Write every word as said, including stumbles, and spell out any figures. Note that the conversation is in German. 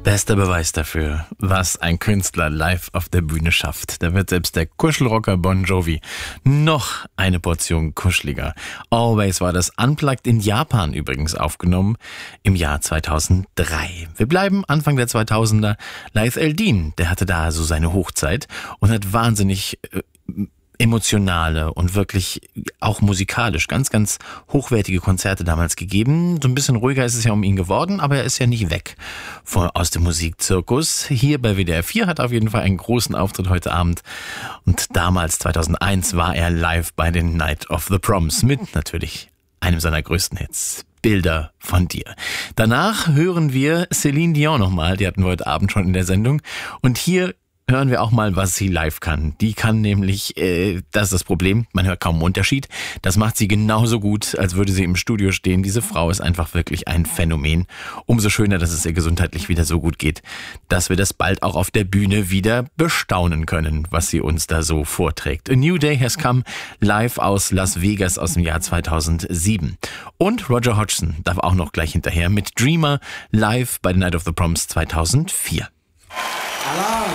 Bester Beweis dafür, was ein Künstler live auf der Bühne schafft. Da wird selbst der Kuschelrocker Bon Jovi noch eine Portion kuscheliger. Always war das Unplugged in Japan übrigens aufgenommen im Jahr zweitausenddrei. Wir bleiben Anfang der zweitausender. Laith El-Deen, der hatte da so seine Hochzeit und hat wahnsinnig äh, emotionale und wirklich auch musikalisch ganz, ganz hochwertige Konzerte damals gegeben. So ein bisschen ruhiger ist es ja um ihn geworden, aber er ist ja nicht weg von, aus dem Musikzirkus. Hier bei W D R vier hat er auf jeden Fall einen großen Auftritt heute Abend. Und damals, zweitausendeins, war er live bei den Night of the Proms mit natürlich einem seiner größten Hits. Bilder von dir. Danach hören wir Celine Dion nochmal, die hatten wir heute Abend schon in der Sendung. Und hier hören wir auch mal, was sie live kann. Die kann nämlich, äh, das ist das Problem, man hört kaum einen Unterschied. Das macht sie genauso gut, als würde sie im Studio stehen. Diese Frau ist einfach wirklich ein Phänomen. Umso schöner, dass es ihr gesundheitlich wieder so gut geht, dass wir das bald auch auf der Bühne wieder bestaunen können, was sie uns da so vorträgt. A New Day Has Come, live aus Las Vegas aus dem Jahr zweitausendsieben. Und Roger Hodgson darf auch noch gleich hinterher mit Dreamer, live bei The Night of the Proms zweitausendvier. Alarm!